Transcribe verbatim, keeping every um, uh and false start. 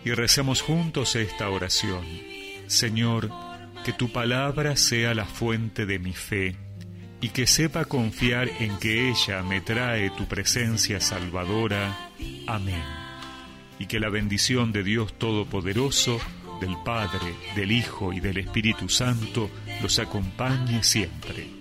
y recemos juntos esta oración. Señor, que tu palabra sea la fuente de mi fe y que sepa confiar en que ella me trae tu presencia salvadora. Amén. Y que la bendición de Dios Todopoderoso, del Padre, del Hijo y del Espíritu Santo los acompañe siempre.